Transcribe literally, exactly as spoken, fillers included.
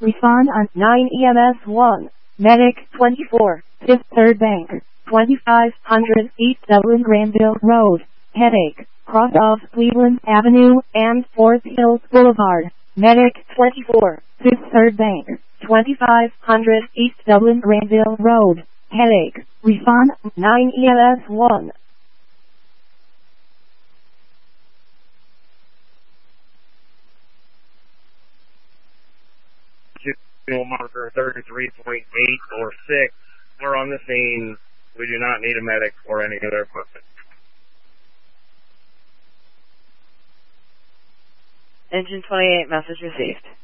Refund on nine E M S one. Medic twenty-four. Fifth Third Bank. twenty-five hundred East Dublin Granville Road. Headache. Cross of Cleveland Avenue and Forest Hills Boulevard. Medic twenty-four. Fifth Third Bank. twenty-five hundred East Dublin Granville Road. Headache. Refund nine E M S one. Fuel marker thirty-three point eight or six. We're on the scene. We do not need a medic or any other equipment. Engine twenty-eight, message received.